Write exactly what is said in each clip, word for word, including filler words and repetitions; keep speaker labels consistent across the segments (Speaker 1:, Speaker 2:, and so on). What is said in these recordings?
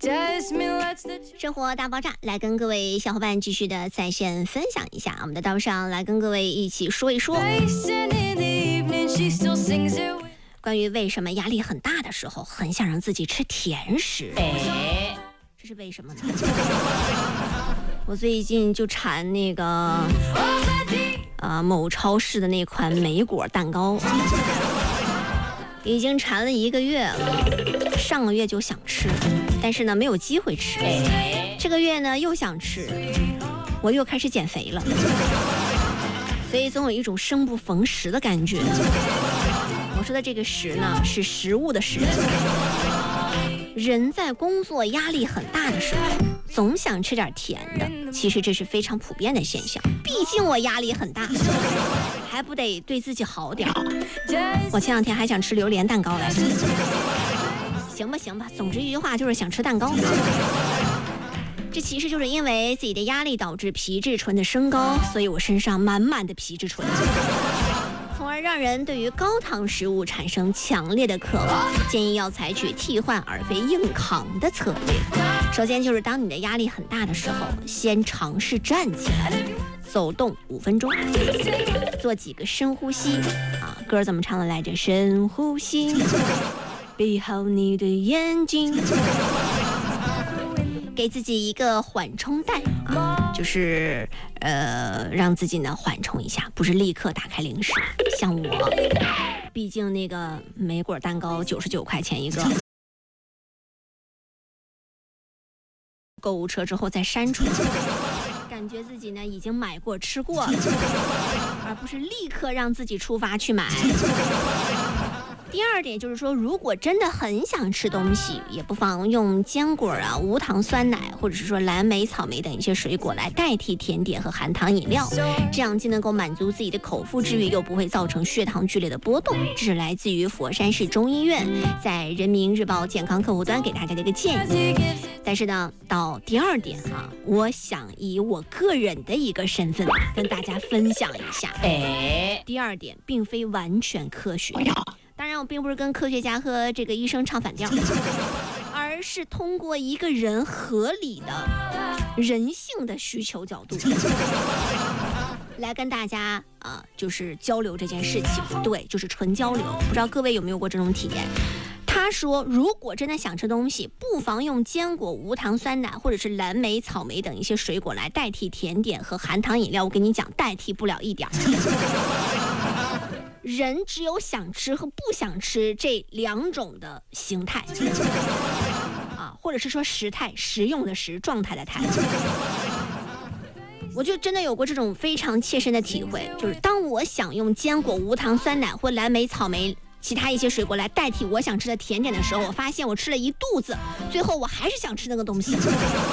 Speaker 1: 生活大爆炸，来跟各位小伙伴继续的在线分享一下。我们的道上来跟各位一起说一说关于为什么压力很大的时候很想让自己吃甜食。哎，这是为什么呢？我最近就馋那个啊、呃、某超市的那款莓果蛋糕，已经馋了一个月了。上个月就想吃，但是呢没有机会吃。这个月呢又想吃，我又开始减肥了，所以总有一种生不逢时的感觉。我说的这个时呢是食物的时。人在工作压力很大的时候总想吃点甜的，其实这是非常普遍的现象，毕竟我压力很大，还不得对自己好点。我前两天还想吃榴莲蛋糕来着。行吧行吧，总之一句话就是想吃蛋糕。这其实就是因为自己的压力导致皮质醇的升高，所以我身上满满的皮质醇，从而让人对于高糖食物产生强烈的渴望。建议要采取替换而非硬扛的策略。首先就是当你的压力很大的时候，先尝试站起来走动五分钟，做几个深呼吸啊，歌怎么唱的来着？深呼吸，闭好你的眼睛，给自己一个缓冲带啊，就是呃让自己呢缓冲一下，不是立刻打开零食。像我，毕竟那个莓果蛋糕九十九块钱一个，购物车之后再删除，感觉自己呢已经买过吃过了，而不是立刻让自己出发去买。第二点就是说，如果真的很想吃东西，也不妨用坚果啊、无糖酸奶，或者是说蓝莓、草莓等一些水果来代替甜点和含糖饮料，这样既能够满足自己的口腹之欲，又不会造成血糖剧烈的波动。这是来自于佛山市中医院在人民日报健康客户端给大家的一个建议。但是呢，到第二点哈、啊，我想以我个人的一个身份跟大家分享一下。哎，第二点并非完全科学。当然我并不是跟科学家和这个医生唱反调，而是通过一个人合理的人性的需求角度来跟大家啊、呃，就是交流这件事情。对，就是纯交流。不知道各位有没有过这种体验？他说如果真的想吃东西，不妨用坚果、无糖酸奶或者是蓝莓、草莓等一些水果来代替甜点和含糖饮料。我跟你讲，代替不了一点人只有想吃和不想吃这两种的形态啊，或者是说时态，实用的实，状态的态。我就真的有过这种非常切身的体会，就是当我想用坚果、无糖酸奶或蓝莓、草莓其他一些水果来代替我想吃的甜点的时候，我发现我吃了一肚子，最后我还是想吃那个东西。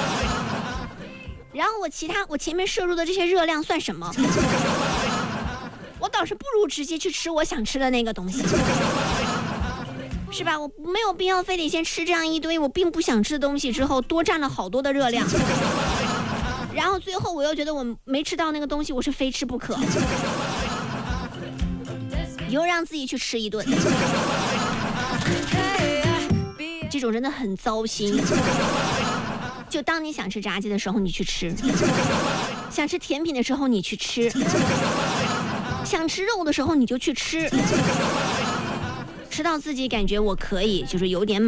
Speaker 1: 然后我其他我前面摄入的这些热量算什么？我倒是不如直接去吃我想吃的那个东西，是吧？我没有必要非得先吃这样一堆我并不想吃的东西，之后多占了好多的热量，然后最后我又觉得我没吃到那个东西，我是非吃不可，又让自己去吃一顿，这种真的很糟心。就当你想吃炸鸡的时候你去吃，想吃甜品的时候你去吃，想吃肉的时候你就去吃，吃到自己感觉我可以就是有点满